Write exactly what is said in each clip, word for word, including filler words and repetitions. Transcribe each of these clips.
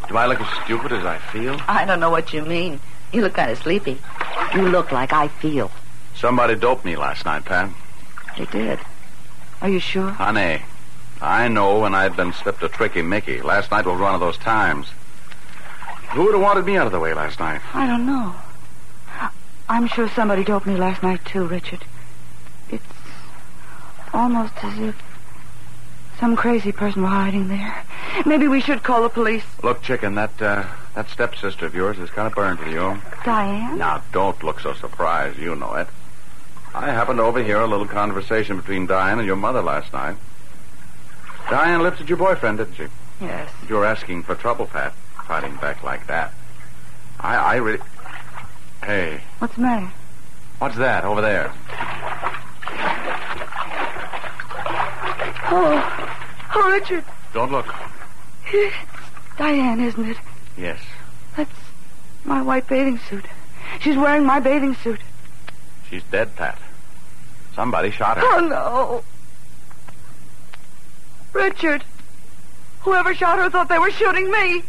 Do I look as stupid as I feel? I don't know what you mean. You look kind of sleepy. You look like I feel. Somebody doped me last night, Pat. They did. Are you sure? Honey, I know when I've been slipped a tricky Mickey. Last night was one of those times. Who would have wanted me out of the way last night? I don't know. I'm sure somebody doped me last night, too, Richard. It's almost as if some crazy person were hiding there. Maybe we should call the police. Look, chicken, that uh, that stepsister of yours is kind of burned with you. Diane? Now, don't look so surprised. You know it. I happened to overhear a little conversation between Diane and your mother last night. Diane lifted your boyfriend, didn't she? Yes. You're asking for trouble, Pat. Fighting back like that. I, I really... Hey. What's the matter? What's that over there? Oh. Oh, Richard. Don't look. It's Diane, isn't it? Yes. That's my white bathing suit. She's wearing my bathing suit. She's dead, Pat. Somebody shot her. Oh, no. Richard. Whoever shot her thought they were shooting me.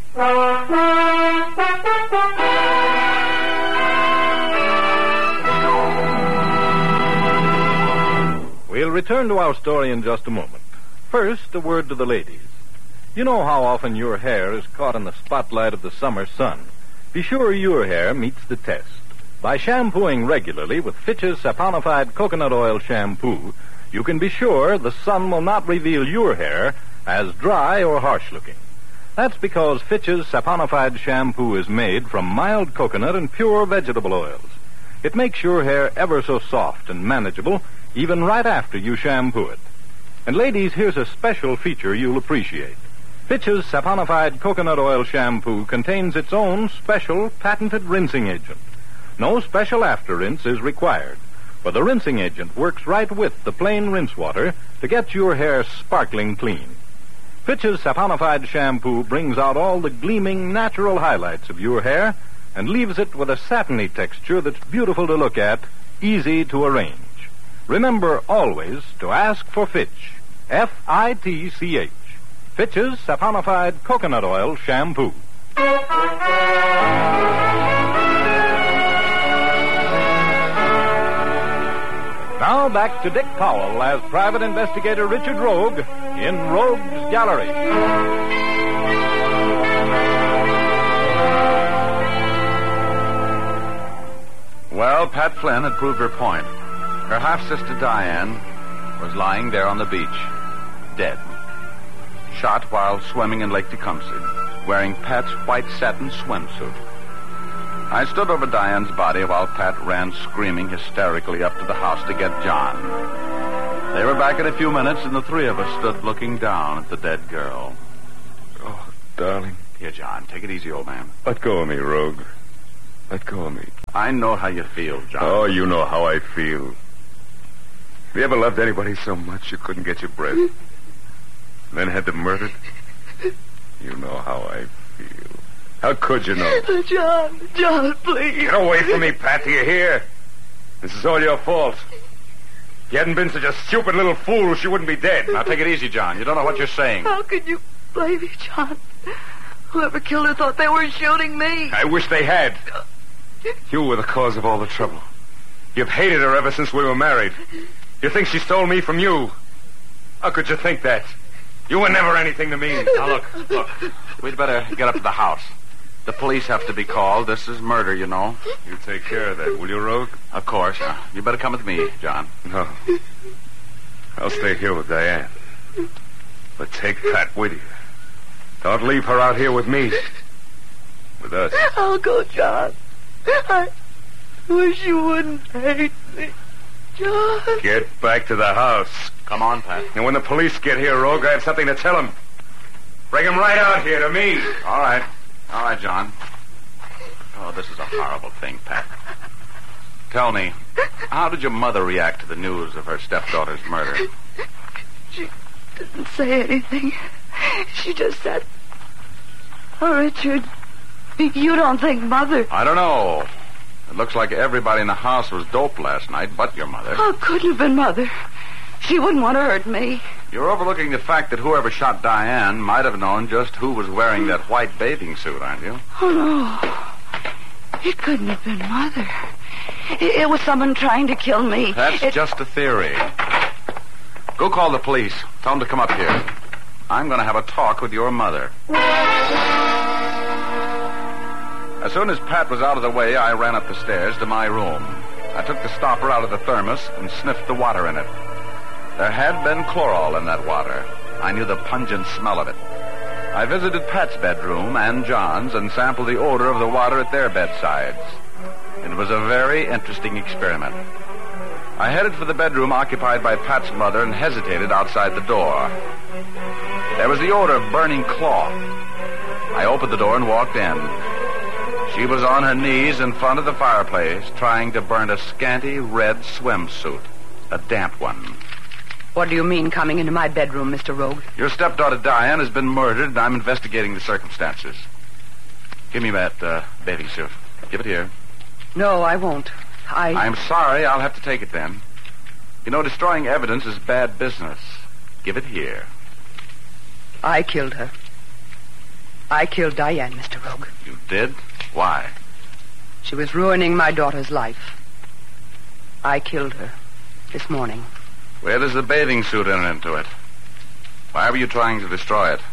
We'll return to our story in just a moment. First, a word to the ladies. You know how often your hair is caught in the spotlight of the summer sun. Be sure your hair meets the test. By shampooing regularly with Fitch's saponified coconut oil shampoo, you can be sure the sun will not reveal your hair as dry or harsh-looking. That's because Fitch's saponified shampoo is made from mild coconut and pure vegetable oils. It makes your hair ever so soft and manageable, even right after you shampoo it. And ladies, here's a special feature you'll appreciate. Fitch's saponified coconut oil shampoo contains its own special patented rinsing agent. No special after-rinse is required, for the rinsing agent works right with the plain rinse water to get your hair sparkling clean. Fitch's saponified shampoo brings out all the gleaming natural highlights of your hair and leaves it with a satiny texture that's beautiful to look at, easy to arrange. Remember always to ask for Fitch. F I T C H. Fitch's saponified coconut oil shampoo. Now back to Dick Powell as Private Investigator Richard Rogue in Rogue's Gallery. Well, Pat Flynn had proved her point. Her half-sister Diane was lying there on the beach, dead. Shot while swimming in Lake Tecumseh, wearing Pat's white satin swimsuit. I stood over Diane's body while Pat ran screaming hysterically up to the house to get John. They were back in a few minutes, and the three of us stood looking down at the dead girl. Oh, darling. Here, John, take it easy, old man. Let go of me, Rogue. Let go of me. I know how you feel, John. Oh, you know how I feel. Have you ever loved anybody so much you couldn't get your breath? Then had them murdered? You know how I feel. How could you know? John, John, please. Get away from me, Pat. Do you hear? This is all your fault. If you hadn't been such a stupid little fool, she wouldn't be dead. Now, take it easy, John. You don't know what you're saying. How could you blame me, John? Whoever killed her thought they were shooting me. I wish they had. You were the cause of all the trouble. You've hated her ever since we were married. You think she stole me from you. How could you think that? You were never anything to me. Now, look, look. We'd better get up to the house. The police have to be called. This is murder, you know. You take care of that, will you, Rogue? Of course. Uh, you better come with me, John. No. I'll stay here with Diane. But take Pat with you. Don't leave her out here with me. With us. I'll go, John. I wish you wouldn't hate me. John. Get back to the house. Come on, Pat. And when the police get here, Rogue, I have something to tell them. Bring them right out here to me. All right. All right, John. Oh, this is a horrible thing, Pat. Tell me, how did your mother react to the news of her stepdaughter's murder? She didn't say anything. She just said, "Oh, Richard, you don't think Mother..." I don't know. It looks like everybody in the house was doped last night, but your mother. Oh, it couldn't have been Mother. She wouldn't want to hurt me. You're overlooking the fact that whoever shot Diane might have known just who was wearing that white bathing suit, aren't you? Oh, no. It couldn't have been Mother. It, it was someone trying to kill me. That's it... just a theory. Go call the police. Tell them to come up here. I'm going to have a talk with your mother. As soon as Pat was out of the way, I ran up the stairs to my room. I took the stopper out of the thermos and sniffed the water in it. There had been chloral in that water. I knew the pungent smell of it. I visited Pat's bedroom and John's and sampled the odor of the water at their bedsides. It was a very interesting experiment. I headed for the bedroom occupied by Pat's mother and hesitated outside the door. There was the odor of burning cloth. I opened the door and walked in. She was on her knees in front of the fireplace, trying to burn a scanty red swimsuit, a damp one. What do you mean coming into my bedroom, Mister Rogue? Your stepdaughter Diane has been murdered, and I'm investigating the circumstances. Give me that uh, bathing suit. Give it here. No, I won't. I... I'm sorry. I'll have to take it then. You know, destroying evidence is bad business. Give it here. I killed her. I killed Diane, Mister Rogue. You did? Why? She was ruining my daughter's life. I killed her this morning. Where does the bathing suit enter into it? Why were you trying to destroy it?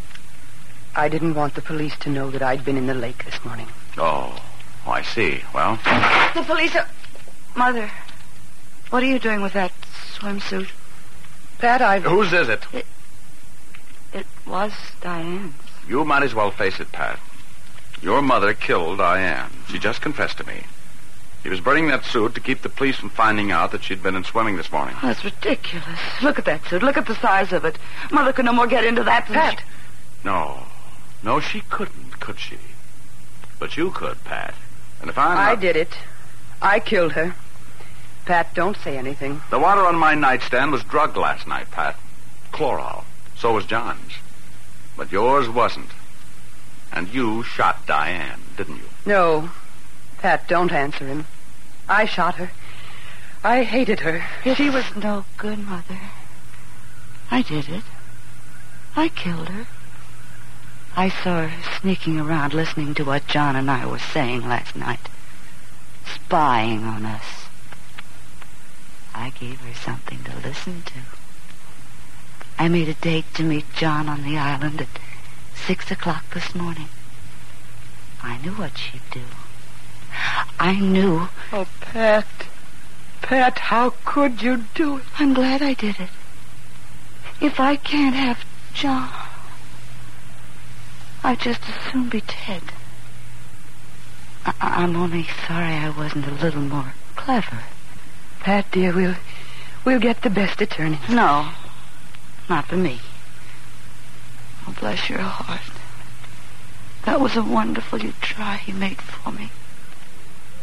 I didn't want the police to know that I'd been in the lake this morning. Oh, oh I see. Well? The police are... Mother, what are you doing with that swimsuit? Pat, I've... Whose is it? It, it was Diane's. You might as well face it, Pat. Your mother killed Diane. She just confessed to me. She was burning that suit to keep the police from finding out that she'd been in swimming this morning. Oh, that's ridiculous. Look at that suit. Look at the size of it. Mother could no more get into that than... Pat! No. No, she couldn't, could she? But you could, Pat. And if I'm I not... did it. I killed her. Pat, don't say anything. The water on my nightstand was drugged last night, Pat. Chloral. So was John's. But yours wasn't. And you shot Diane, didn't you? No. Pat, don't answer him. I shot her. I hated her. She was no good, Mother. I did it. I killed her. I saw her sneaking around listening to what John and I were saying last night. Spying on us. I gave her something to listen to. I made a date to meet John on the island at six o'clock this morning. I knew what she'd do. I knew. Oh, Pat. Pat, how could you do it? I'm glad I did it. If I can't have John, I'd just as soon be dead. I- I'm only sorry I wasn't a little more clever. Pat, dear, we'll, we'll get the best attorney. No, not for me. Oh, bless your heart. That was a wonderful you try you made for me.